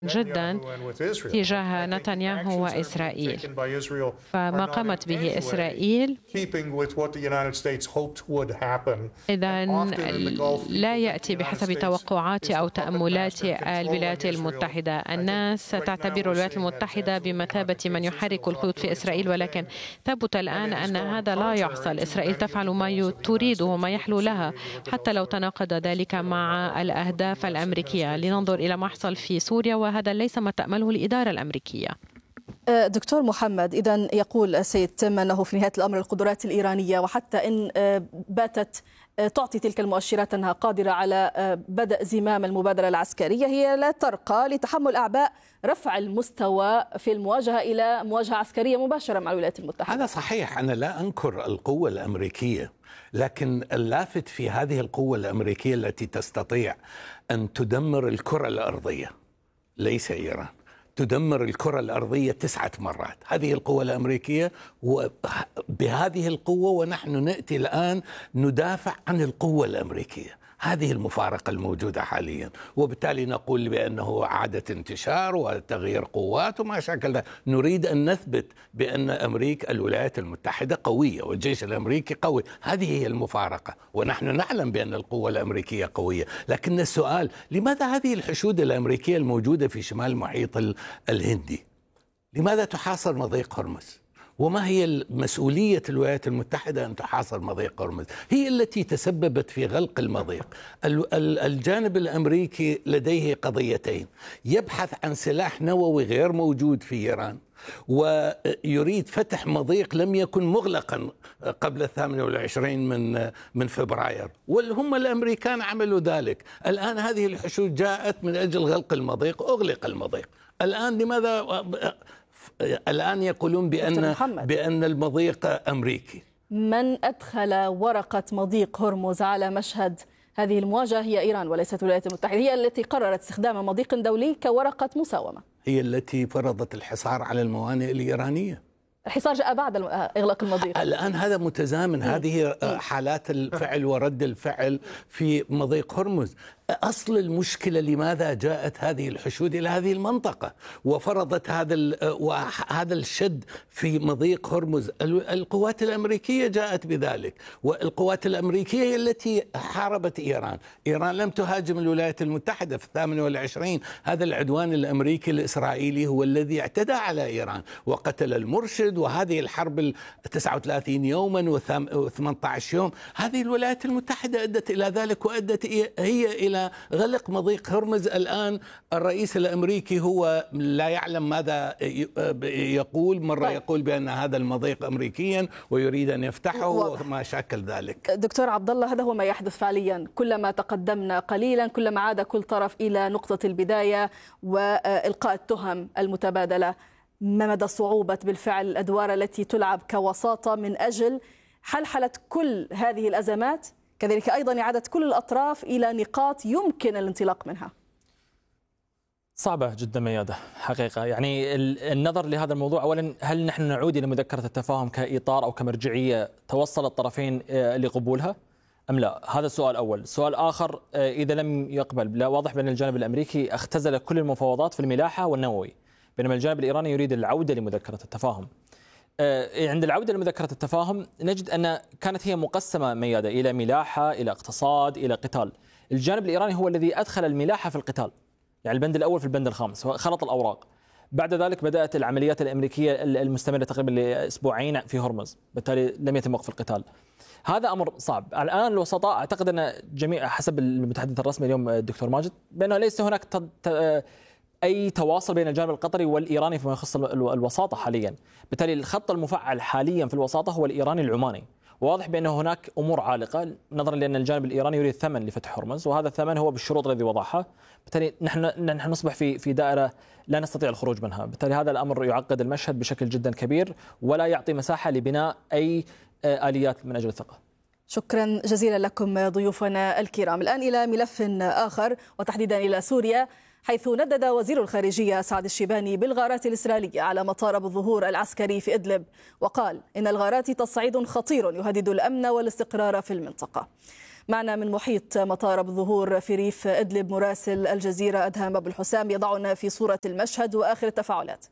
جدا تجاه نتنياهو وإسرائيل. فما قامت به إسرائيل إذا لا يأتي بحسب توقعات أو تأملات الولايات المتحدة. الناس تعتبر الولايات المتحدة بمثابة من يحرك الخيوط في إسرائيل، ولكن ثبت الآن أن هذا لا يحصل. إسرائيل تفعل ما تريد وما يحلو لها حتى لو تناقض ذلك مع الأهداف الأمريكية. لننظر إلى ما يحصل في سوريا، وهذا ليس ما تأمله الإدارة الأمريكية. دكتور محمد، إذن يقول السيد تيم أنه في نهاية الأمر القدرات الإيرانية، وحتى إن باتت تعطي تلك المؤشرات أنها قادرة على بدء زمام المبادرة العسكرية، هي لا ترقى لتحمل أعباء رفع المستوى في المواجهة إلى مواجهة عسكرية مباشرة مع الولايات المتحدة. هذا صحيح، أنا لا أنكر القوة الأمريكية، لكن اللافت في هذه القوة الأمريكية التي تستطيع أن تدمر الكرة الأرضية، ليس إيران، تدمر الكرة الأرضية 9 مرات. هذه القوة الأمريكية، وبهذه القوة ونحن نأتي الآن ندافع عن القوة الأمريكية. هذه المفارقة الموجودة حاليا، وبالتالي نقول بأنه عادة انتشار وتغيير قوات وما شاكل ذلك. نريد أن نثبت بأن أمريكا الولايات المتحدة قوية والجيش الأمريكي قوي. هذه هي المفارقة، ونحن نعلم بأن القوة الأمريكية قوية. لكن السؤال، لماذا هذه الحشود الأمريكية الموجودة في شمال المحيط الهندي؟ لماذا تحاصر مضيق هرمز؟ وما هي مسؤولية الولايات المتحدة أن تحاصر مضيق هرمز؟ هي التي تسببت في غلق المضيق. الجانب الأمريكي لديه قضيتين: يبحث عن سلاح نووي غير موجود في إيران، ويريد فتح مضيق لم يكن مغلقا قبل 28 من فبراير، والهم الأمريكان عملوا ذلك. الآن هذه الحشود جاءت من أجل غلق المضيق، أغلق المضيق. الآن لماذا الآن يقولون بأن المضيق أمريكي؟ من أدخل ورقة مضيق هرمز على مشهد هذه المواجهة هي إيران وليست الولايات المتحدة. هي التي قررت استخدام مضيق دولي كورقة مساومة، هي التي فرضت الحصار على الموانئ الإيرانية. الحصار جاء بعد إغلاق المضيق. الآن هذا متزامن. هذه حالات الفعل ورد الفعل في مضيق هرمز. أصل المشكلة لماذا جاءت هذه الحشود إلى هذه المنطقة وفرضت هذا الشد في مضيق هرمز؟ القوات الأمريكية جاءت بذلك، والقوات الأمريكية هي التي حاربت إيران. إيران لم تهاجم الولايات المتحدة في 28. هذا العدوان الأمريكي الإسرائيلي هو الذي اعتدى على إيران وقتل المرشد، وهذه الحرب 39 يوما و18 يوم. هذه الولايات المتحدة أدت إلى ذلك، وأدت هي إلى غلق مضيق هرمز. الآن الرئيس الأمريكي هو لا يعلم ماذا يقول، مرة يقول بأن هذا المضيق أمريكيا ويريد أن يفتحه وما شاكل ذلك. دكتور عبد الله، هذا هو ما يحدث فعليا. كلما تقدمنا قليلا كلما عاد كل طرف إلى نقطة البداية وإلقاء التهم المتبادلة. ما مدى صعوبة بالفعل الأدوار التي تلعب كوساطة من أجل حلحلة كل هذه الأزمات، كذلك أيضا إعادة كل الأطراف إلى نقاط يمكن الانطلاق منها؟ صعبة جدا ميادة حقيقة. يعني النظر لهذا الموضوع، أولا هل نحن نعود إلى مذكرة التفاهم كإطار أو كمرجعية توصل الطرفين لقبولها أم لا؟ هذا السؤال أول. السؤال آخر، إذا لم يقبل، لا، واضح بأن الجانب الأمريكي اختزل كل المفاوضات في الملاحة والنووي، بينما الجانب الإيراني يريد العودة لمذكرة التفاهم. عند العودة لمذكرة التفاهم نجد أن كانت هي مقسمة ميادة إلى ملاحة، إلى اقتصاد، إلى قتال. الجانب الإيراني هو الذي أدخل الملاحة في القتال، يعني البند الأول في البند الخامس، خلط الأوراق. بعد ذلك بدأت العمليات الأمريكية المستمرة تقريبا لأسبوعين في هرمز، بالتالي لم يتم وقف القتال. هذا أمر صعب. الآن الوسطاء أعتقد أن جميع، حسب المتحدث الرسمي اليوم الدكتور ماجد، بأنه ليس هناك أي تواصل بين الجانب القطري والإيراني فيما يخص الوساطة حاليا. بالتالي الخط المفعل حاليا في الوساطة هو الإيراني العماني، وواضح بأن هناك أمور عالقة نظرا لأن الجانب الإيراني يريد ثمن لفتح هرمز، وهذا الثمن هو بالشروط الذي وضعها. بالتالي نحن نصبح في دائرة لا نستطيع الخروج منها. بالتالي هذا الأمر يعقد المشهد بشكل جدا كبير ولا يعطي مساحة لبناء أي آليات من أجل الثقة. شكرا جزيلا لكم ضيوفنا الكرام. الآن إلى ملف آخر، وتحديدا إلى سوريا، حيث ندد وزير الخارجية سعد الشيباني بالغارات الإسرائيلية على مطار أبو الظهور العسكري في إدلب، وقال إن الغارات تصعيد خطير يهدد الأمن والاستقرار في المنطقة. معنا من محيط مطار أبو الظهور في ريف إدلب مراسل الجزيرة أدهم أبو الحسام يضعنا في صورة المشهد وآخر التفاعلات.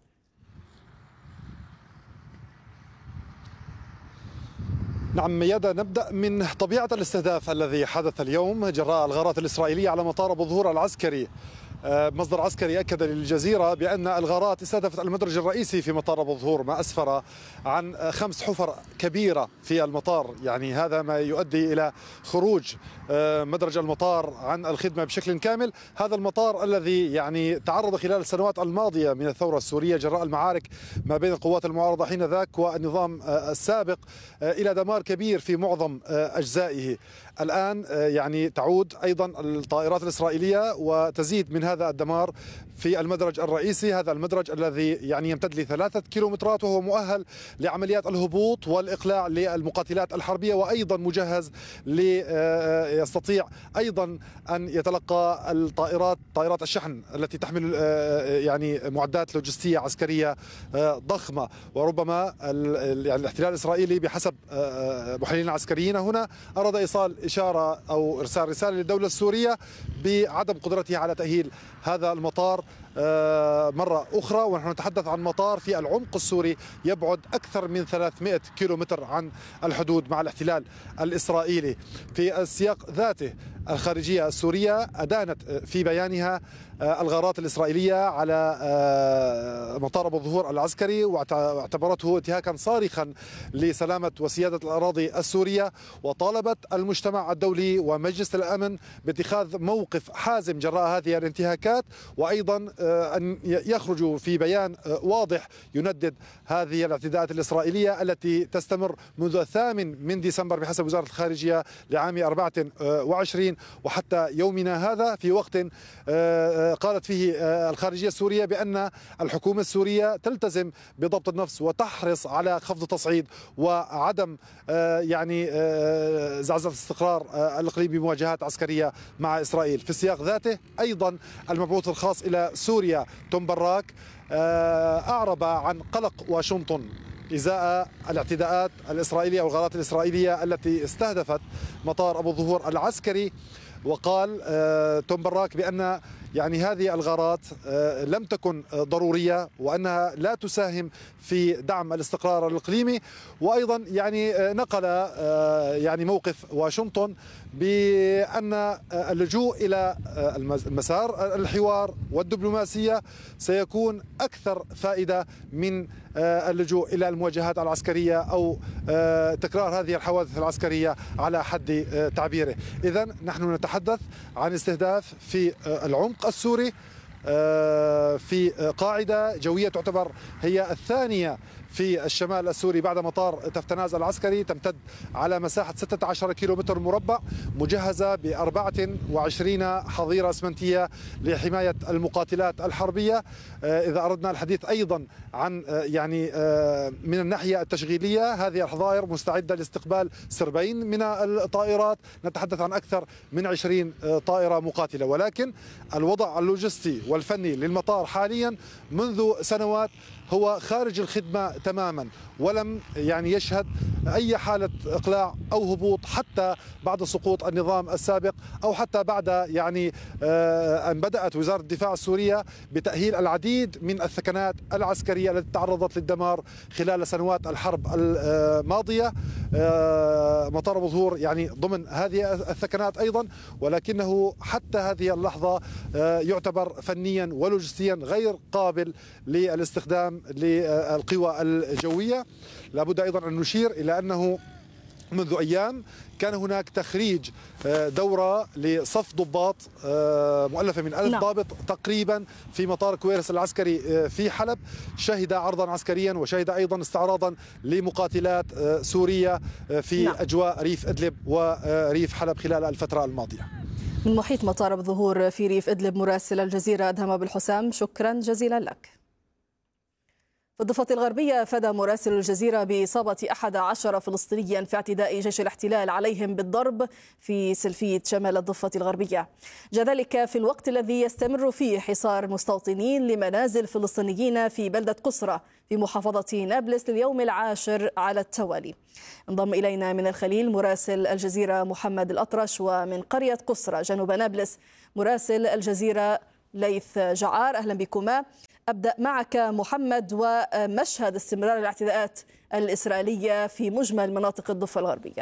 نعم ميادة، نبدأ من طبيعة الاستهداف الذي حدث اليوم جراء الغارات الإسرائيلية على مطار أبو الظهور العسكري. مصدر عسكري أكد للجزيرة بأن الغارات استهدفت المدرج الرئيسي في مطار أبو الظهور، ما أسفر عن 5 حفر كبيرة في المطار. يعني هذا ما يؤدي إلى خروج مدرج المطار عن الخدمة بشكل كامل. هذا المطار الذي يعني تعرض خلال السنوات الماضية من الثورة السورية جراء المعارك ما بين القوات المعارضة حينذاك والنظام السابق إلى دمار كبير في معظم أجزائه. الآن يعني تعود أيضا الطائرات الإسرائيلية وتزيد من هذا الدمار في المدرج الرئيسي. هذا المدرج الذي يعني يمتد ل3 كيلومترات وهو مؤهل لعمليات الهبوط والإقلاع للمقاتلات الحربية، وأيضا مجهز يستطيع أيضا أن يتلقى طائرات الشحن التي تحمل يعني معدات لوجستية عسكرية ضخمة. وربما يعني الاحتلال الإسرائيلي بحسب محللين عسكريين هنا أراد إيصال إشارة أو إرسال رسالة للدولة السورية بعدم قدرته على تأهيل هذا المطار مرة أخرى. ونحن نتحدث عن مطار في العمق السوري يبعد أكثر من 300 كيلومتر عن الحدود مع الاحتلال الإسرائيلي. في السياق ذاته الخارجية السورية أدانت في بيانها الغارات الإسرائيلية على مطار أبو الظهور العسكري واعتبرته انتهاكا صارخا لسلامة وسيادة الأراضي السورية، وطالبت المجتمع الدولي ومجلس الأمن باتخاذ موقف حازم جراء هذه الانتهاكات، وأيضا أن يخرجوا في بيان واضح يندد هذه الاعتداءات الإسرائيلية التي تستمر منذ 8 ديسمبر بحسب وزارة الخارجية لعام 24 وحتى يومنا هذا، في وقت قالت فيه الخارجية السورية بأن الحكومة السورية تلتزم بضبط النفس وتحرص على خفض التصعيد وعدم يعني زعزعة الاستقرار الإقليمي بمواجهات عسكرية مع إسرائيل. في السياق ذاته أيضا المبعوث الخاص إلى سوريا توم براك أعرب عن قلق واشنطن إزاء الاعتداءات الإسرائيلية والغارات الإسرائيلية التي استهدفت مطار أبو الظهور العسكري. وقال توم براك بأن يعني هذه الغارات لم تكن ضرورية وأنها لا تساهم في دعم الاستقرار الإقليمي. وأيضا يعني نقل يعني موقف واشنطن بأن اللجوء إلى مسار الحوار والدبلوماسية سيكون أكثر فائدة من اللجوء إلى المواجهات العسكرية أو تكرار هذه الحوادث العسكرية على حد تعبيره. إذن نحن نتحدث عن استهداف في العمق السوري في قاعدة جوية تعتبر هي الثانية في الشمال السوري بعد مطار تفتناز العسكري، تمتد على مساحة 16 كيلومتر مربع، مجهزة ب 24 حظيرة اسمنتية لحماية المقاتلات الحربية. إذا أردنا الحديث أيضا عن يعني من الناحية التشغيلية، هذه الحظائر مستعدة لاستقبال سربين من الطائرات، نتحدث عن أكثر من 20 طائرة مقاتلة. ولكن الوضع اللوجستي والفني للمطار حاليا منذ سنوات هو خارج الخدمة تماما، ولم يعني يشهد أي حالة إقلاع أو هبوط حتى بعد سقوط النظام السابق، أو حتى بعد يعني أن بدأت وزارة الدفاع السورية بتأهيل العديد من الثكنات العسكرية التي تعرضت للدمار خلال سنوات الحرب الماضية. مطار أبو الظهور يعني ضمن هذه الثكنات أيضا، ولكنه حتى هذه اللحظة يعتبر فنيا ولوجستيا غير قابل للاستخدام للقوى الجوية. لابد أيضا أن نشير إلى أنه منذ أيام كان هناك تخريج دورة لصف ضباط مؤلفة من 1000 ضابط تقريبا في مطار كويرس العسكري في حلب، شهد عرضا عسكريا وشهد أيضا استعراضا لمقاتلات سورية في أجواء ريف إدلب وريف حلب خلال الفترة الماضية. من محيط مطار أبو الظهور في ريف إدلب مراسل الجزيرة أدهم أبو الحسام، شكرا جزيلا لك. في الضفة الغربية أفاد مراسل الجزيرة بإصابة 11 فلسطينيا في اعتداء جيش الاحتلال عليهم بالضرب في سلفية شمال الضفة الغربية. جاء ذلك في الوقت الذي يستمر فيه حصار مستوطنين لمنازل فلسطينيين في بلدة قصرى في محافظة نابلس لليوم العاشر على التوالي. انضم إلينا من الخليل مراسل الجزيرة محمد الأطرش، ومن قرية قصرى جنوب نابلس مراسل الجزيرة ليث جعار. أهلا بكما. أبدأ معك محمد، ومشهد استمرار الاعتداءات الإسرائيلية في مجمل مناطق الضفة الغربية.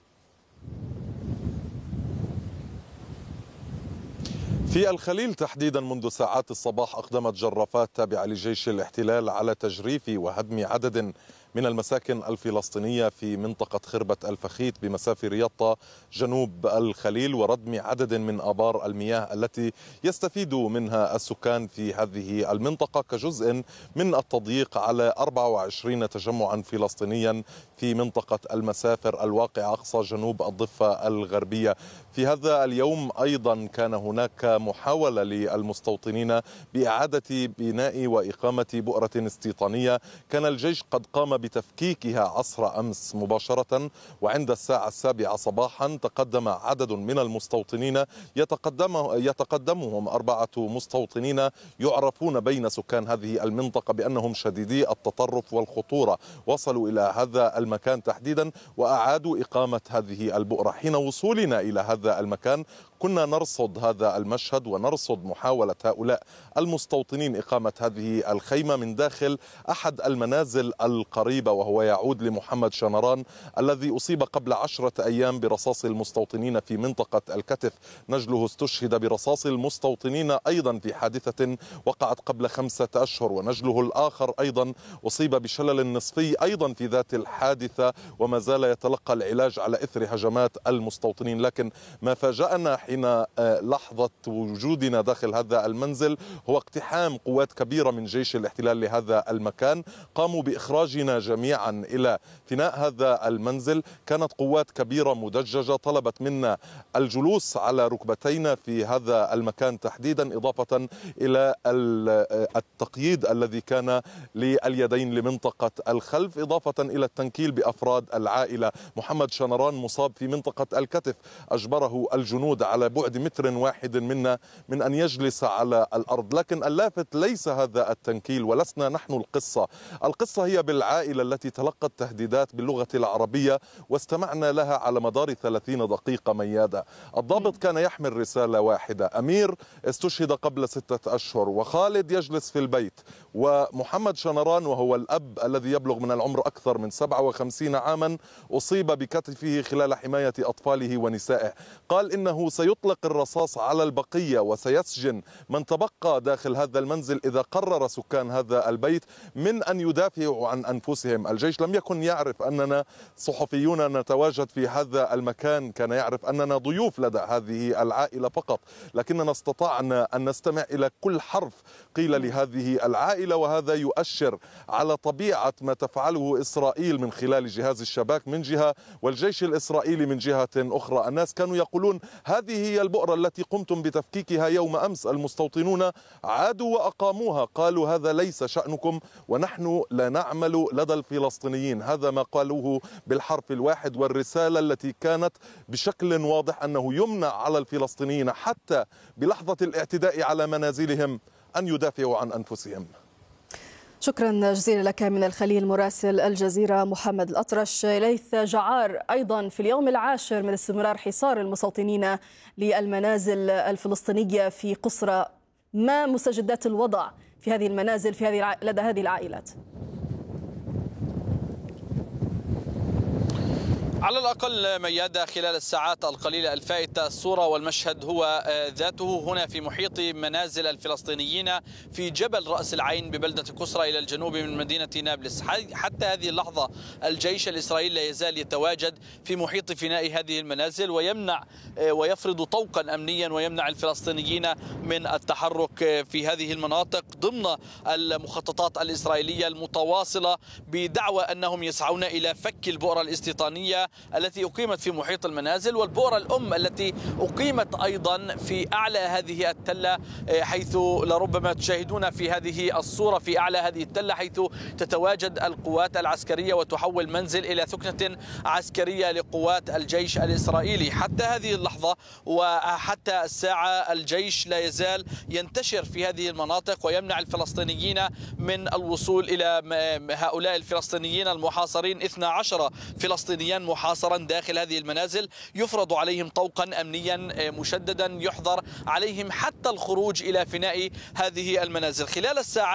في الخليل تحديدا منذ ساعات الصباح أقدمت جرافات تابعة لجيش الاحتلال على تجريف وهدم عدد من المساكن الفلسطينية في منطقة خربة الفخيت بمسافة رياضة جنوب الخليل، وردم عدد من آبار المياه التي يستفيد منها السكان في هذه المنطقة كجزء من التضييق على 24 تجمعا فلسطينيا في منطقة المسافر الواقعة أقصى جنوب الضفة الغربية. في هذا اليوم أيضا كان هناك محاولة للمستوطنين بإعادة بناء وإقامة بؤرة استيطانية كان الجيش قد قام بتفكيكها عصر أمس مباشرة، وعند الساعة 7 صباحا تقدم عدد من المستوطنين يتقدمهم 4 مستوطنين يعرفون بين سكان هذه المنطقة بأنهم شديدي التطرف والخطورة. وصلوا إلى هذا المكان تحديدا وأعادوا إقامة هذه البؤرة. حين وصولنا إلى هذا المكان كنا نرصد هذا المشهد ونرصد محاولة هؤلاء المستوطنين إقامة هذه الخيمة من داخل أحد المنازل القريبة، وهو يعود لمحمد شنران الذي أصيب قبل 10 أيام برصاص المستوطنين في منطقة الكتف. نجله استشهد برصاص المستوطنين أيضا في حادثة وقعت قبل 5 أشهر، ونجله الآخر أيضا أصيب بشلل نصفي أيضا في ذات الحادثة وما زال يتلقى العلاج على إثر هجمات المستوطنين. لكن ما فاجأنا حين لحظة وجودنا داخل هذا المنزل هو اقتحام قوات كبيرة من جيش الاحتلال لهذا المكان. قاموا بإخراجنا جميعا إلى فناء هذا المنزل. كانت قوات كبيرة مدججة طلبت منا الجلوس على ركبتينا في هذا المكان تحديدا، إضافة إلى التقييد الذي كان لليدين لمنطقة الخلف، إضافة إلى التنكيل بأفراد العائلة. محمد شنران مصاب في منطقة الكتف، أجبره الجنود على بعد 1 متر منا من أن يجلس على الأرض. لكن اللافت ليس هذا التنكيل ولسنا نحن القصة هي بالعائلة التي تلقت تهديدات باللغة العربية واستمعنا لها على مدار 30 دقيقة ميادة. الضابط كان يحمل رسالة واحدة: أمير استشهد قبل 6 أشهر، وخالد يجلس في البيت، ومحمد شنران وهو الأب الذي يبلغ من العمر أكثر من 57 عاما أصيب بكتفه خلال حماية أطفاله ونسائه. قال إنه سيطلق الرصاص على البقية وسيسجن من تبقى داخل هذا المنزل إذا قرر سكان هذا البيت من أن يدافعوا عن أنفسهم. الجيش لم يكن يعرف أننا صحفيون نتواجد في هذا المكان، كان يعرف أننا ضيوف لدى هذه العائلة فقط، لكننا استطعنا أن نستمع إلى كل حرف قيل لهذه العائلة، وهذا يؤشر على طبيعة ما تفعله إسرائيل من خلال جهاز الشباك من جهة والجيش الإسرائيلي من جهة أخرى. الناس كانوا يقولون هذه هي البؤرة التي قمتم بتفكيكها يوم أمس، المستوطنون عادوا وأقاموها. قالوا هذا ليس شأنكم ونحن لا نعمل لدى الفلسطينيين. هذا ما قالوه بالحرف الواحد، والرسالة التي كانت بشكل واضح أنه يمنع على الفلسطينيين حتى بلحظة الاعتداء على منازلهم أن يدافعوا عن أنفسهم. شكرا جزيلا لك من الخليل مراسل الجزيرة محمد الأطرش. ليث جعار، أيضا في اليوم العاشر من استمرار حصار المستوطنين للمنازل الفلسطينية في قصرى، ما مستجدات الوضع في هذه المنازل لدى هذه العائلات؟ على الأقل ميادة خلال الساعات القليلة الفائتة الصورة والمشهد هو ذاته هنا في محيط منازل الفلسطينيين في جبل رأس العين ببلدة قصرى إلى الجنوب من مدينة نابلس. حتى هذه اللحظة الجيش الإسرائيلي لا يزال يتواجد في محيط فناء هذه المنازل ويمنع ويفرض طوقا أمنيا ويمنع الفلسطينيين من التحرك في هذه المناطق ضمن المخططات الإسرائيلية المتواصلة بدعوى أنهم يسعون إلى فك البؤرة الاستيطانية التي أقيمت في محيط المنازل، والبؤرة الأم التي أقيمت أيضا في أعلى هذه التلة، حيث لربما تشاهدون في هذه الصورة في أعلى هذه التلة حيث تتواجد القوات العسكرية وتحول منزل إلى ثكنة عسكرية لقوات الجيش الإسرائيلي. حتى هذه اللحظة وحتى الساعة الجيش لا يزال ينتشر في هذه المناطق ويمنع الفلسطينيين من الوصول إلى هؤلاء الفلسطينيين المحاصرين. 12 فلسطينيا محاصرا داخل هذه المنازل، يفرض عليهم طوقا أمنيا مشددا، يحظر عليهم حتى الخروج إلى فناء هذه المنازل. خلال الساعة